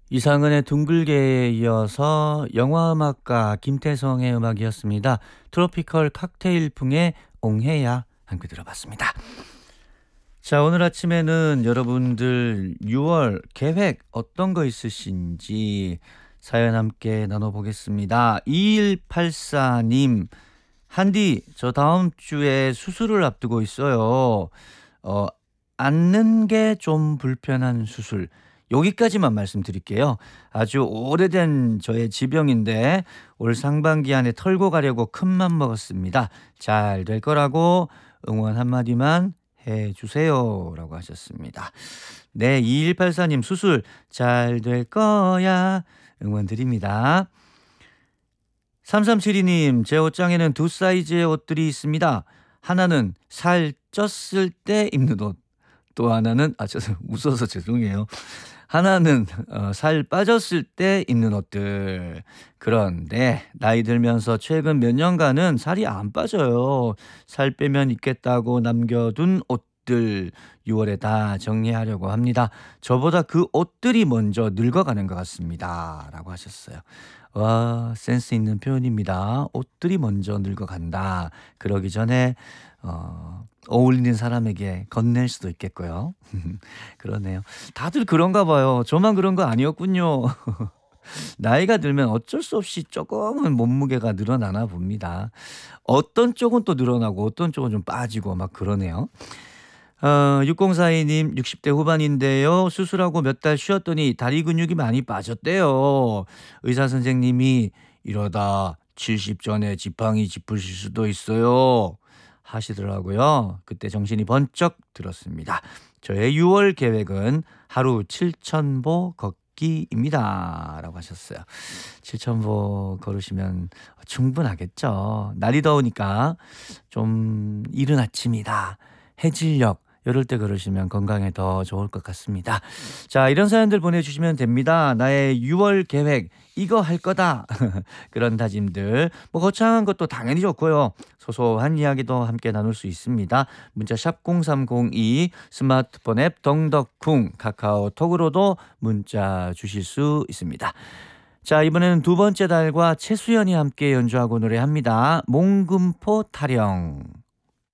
이상은의 둥글게에 이어서 영화음악가 김태성의 음악이었습니다. 트로피컬 칵테일풍의 옹해야 함께 들어봤습니다. 자, 오늘 아침에는 여러분들 6월 계획 어떤 거 있으신지 사연 함께 나눠보겠습니다. 2184님, 한디, 저 다음 주에 수술을 앞두고 있어요. 어, 앉는 게 좀 불편한 수술. 여기까지만 말씀드릴게요. 아주 오래된 저의 지병인데 올 상반기 안에 털고 가려고 큰맘 먹었습니다. 잘 될 거라고 응원 한마디만 해주세요. 라고 하셨습니다. 네, 2184님 수술 잘 될 거야. 응원 드립니다. 3372님, 제 옷장에는 두 사이즈의 옷들이 있습니다. 하나는 살 쪘을 때 입는 옷. 또 하나는 웃어서 죄송해요. 하나는 살 빠졌을 때 입는 옷들. 그런데 나이 들면서 최근 몇 년간은 살이 안 빠져요. 살 빼면 입겠다고 남겨둔 옷들 6월에 다 정리하려고 합니다. 저보다 그 옷들이 먼저 늙어가는 것 같습니다. 라고 하셨어요. 와, 센스 있는 표현입니다. 옷들이 먼저 늙어간다. 그러기 전에 어울리는 사람에게 건넬 수도 있겠고요. 그러네요. 다들 그런가 봐요. 저만 그런 거 아니었군요. 나이가 들면 어쩔 수 없이 조금은 몸무게가 늘어나나 봅니다. 어떤 쪽은 또 늘어나고 어떤 쪽은 좀 빠지고 막 그러네요. 6042님 60대 후반인데요. 수술하고 몇 달 쉬었더니 다리 근육이 많이 빠졌대요. 의사 선생님이 이러다 70 전에 지팡이 짚으실 수도 있어요. 하시더라고요. 그때 정신이 번쩍 들었습니다. 저의 6월 계획은 하루 7,000보 걷기입니다. 라고 하셨어요. 7,000보 걸으시면 충분하겠죠. 날이 더우니까 좀 이른 아침이다. 해질녘 이럴 때 그러시면 건강에 더 좋을 것 같습니다. 자, 이런 사연들 보내주시면 됩니다. 나의 6월 계획 이거 할 거다. 그런 다짐들 뭐 거창한 것도 당연히 좋고요. 소소한 이야기도 함께 나눌 수 있습니다. 문자 샵 0302 스마트폰 앱 덩덕쿵 카카오톡으로도 문자 주실 수 있습니다. 자, 이번에는 두 번째 달과 최수연이 함께 연주하고 노래합니다. 몽금포 타령.